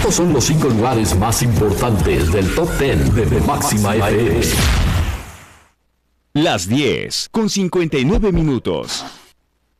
Estos son los 5 lugares más importantes del Top 10 de Máxima FM. Las 10 con 59 minutos.